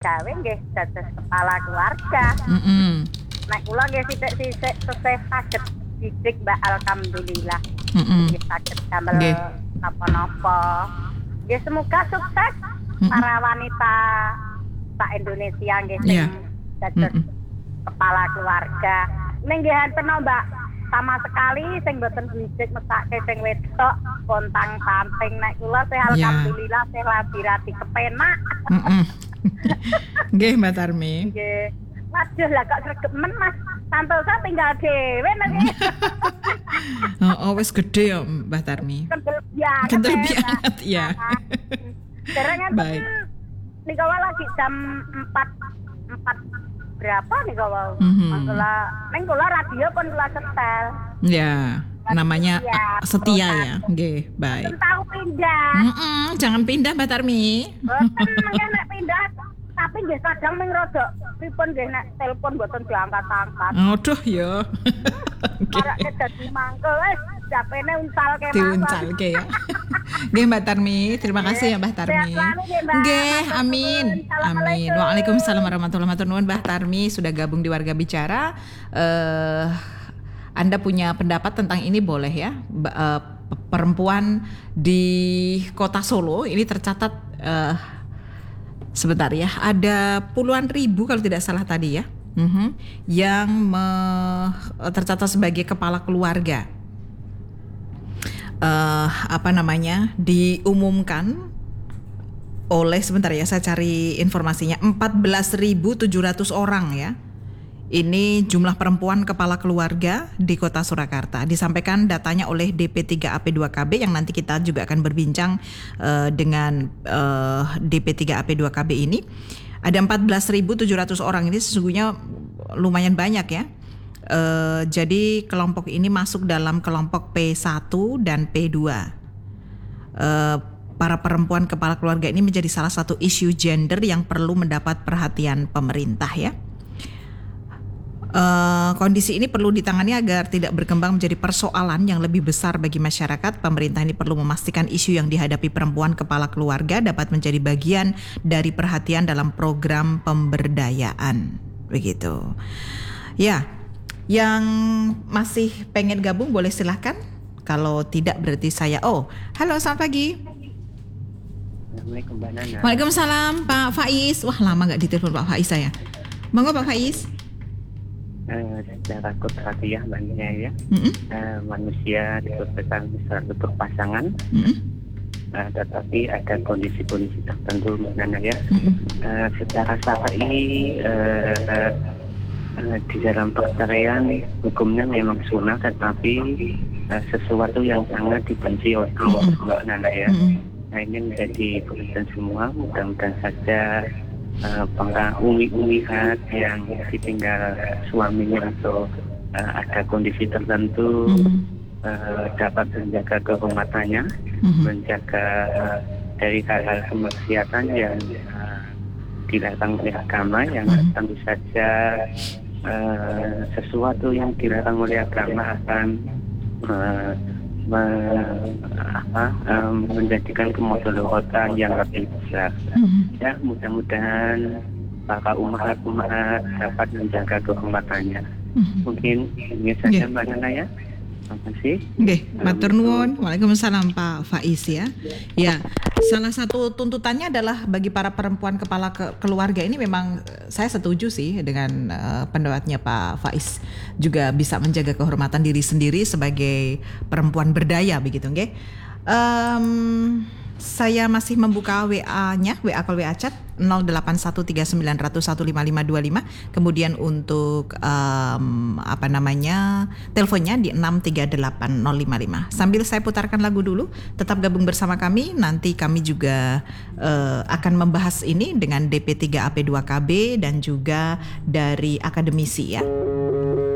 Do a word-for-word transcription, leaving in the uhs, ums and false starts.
gawe nggih dados kepala keluarga. Heeh. Nek kula nggih sithik-sithik tesih saged didik Mbak, alhamdulillah. Heeh. Nggih saged damel Nggih. napa-napa. Nggih semoga sukses Mm-mm. para wanita sak Indonesia nggih Iya. sing dados Mm-mm. kepala keluarga. Ning nggih enten Mbak, sama sekali sing mboten didik mesake sing wedok pontang-panting. Nek kula sih Iya. alhamdulillah sih rabi-rabi kepenak. Heeh. Nggih Mbak Tarmi. Nggih. Waduh lah kok sregemen Mas. Santosa tinggal dhewe niki. Oh, oh wis gede ya Mbak Tarmi. Kendel banget. Kendel ya, banget, Mbak. ya. Dereng Baik. nih kalau lagi jam empat empat berapa nih kalau Mhm. kula ning kula radio pun kula setel. Ya, namanya Setia. ah, setia ya. Nggih, baik. Mboten tahu pindah. Mm-mm, jangan pindah Mbak Tarmi. Mboten mengke nek pindah tapi nggih kadang ming rada pripun nggih nek telepon mboten diangkat-angkat. Aduh ya. Marake dadi mangkel wis japene unsalke mawon. Diuncalke ya. Nggih Mbak Tarmi, terima kasih ya Mbak Tarmi. Sehat selalu nggih, Mbak. Nggih, amin. Amin. Assalamualaikum. Waalaikumsalam warahmatullahi wabarakatuh. Mbak Tarmi sudah gabung di Warga Bicara. Eh Anda punya pendapat tentang ini boleh ya. Ba- eh, perempuan di Kota Solo ini tercatat eh, sebentar ya, ada puluhan ribu kalau tidak salah tadi ya. Mhm. Yang me- tercatat sebagai kepala keluarga. Uh, apa namanya diumumkan oleh sebentar ya saya cari informasinya empat belas ribu tujuh ratus orang ya. Ini jumlah perempuan kepala keluarga di Kota Surakarta. Disampaikan datanya oleh D P tiga A P dua K B yang nanti kita juga akan berbincang uh, dengan uh, D P tiga A P dua K B ini. Ada empat belas ribu tujuh ratus orang, ini sesungguhnya lumayan banyak ya. Uh, jadi kelompok ini masuk dalam kelompok P satu dan P dua. Uh, para perempuan kepala keluarga ini menjadi salah satu isu gender yang perlu mendapat perhatian pemerintah ya. Uh, kondisi ini perlu ditangani agar tidak berkembang menjadi persoalan yang lebih besar bagi masyarakat. Pemerintah ini perlu memastikan isu yang dihadapi perempuan kepala keluarga dapat menjadi bagian dari perhatian dalam program pemberdayaan. Begitu. Ya, yang masih pengen gabung boleh silahkan. Kalau tidak berarti saya. Oh, halo selamat pagi. Assalamualaikum Mbak Nana. Waalaikumsalam Pak Faiz. Wah lama gak ditelepon Pak Faiz saya. Monggo Pak Faiz. Uh, secara kodratiah Mbak Nana ya, Mm-mm. uh, manusia diciptakan bisa berpasangan, Mm-mm. uh, tetapi ada kondisi-kondisi tertentu Mbak Nana ya. Mm-mm. Uh, secara syar'i uh, uh, uh, di dalam perceraian hukumnya memang sunnah, tetapi uh, sesuatu yang sangat dibenci oleh Allah Mbak Nana ya. Mm-mm. Nah ini menjadi perhatian semua, mudah-mudahan saja uh, para umi-umihat yang ditinggal suaminya atau uh, ada kondisi tertentu Mm-mm. uh, dapat menjaga kehormatannya, Mm-mm. menjaga uh, dari hal-hal kemaksiatan yang uh, dilarang oleh agama, yang Mm-mm. tentu saja uh, sesuatu yang dilarang oleh agama akan uh, Me, apa, um, menjadikan kemudaratan yang lebih besar. Mm-mm. Ya, mudah-mudahan para umat-umat dapat menjaga kehormatannya. Mm-mm. Mungkin ini saja Nggih. Mbak Nana ya. Terima kasih. Nggih, matur nuwun. Waalaikumsalam Pak Faiz ya. Ya, salah satu tuntutannya adalah bagi para perempuan kepala ke- keluarga ini memang eh, saya setuju sih dengan uh, pendapatnya Pak Faiz, juga bisa menjaga kehormatan diri sendiri sebagai perempuan berdaya begitu nggih. Um, saya masih membuka W A-nya, W A call W A chat nol delapan satu tiga sembilan nol nol satu lima lima dua lima. Kemudian untuk um, apa namanya teleponnya di enam tiga delapan nol lima lima. Sambil saya putarkan lagu dulu, tetap gabung bersama kami. Nanti kami juga uh, akan membahas ini dengan D P tiga A P dua K B dan juga dari akademisi ya.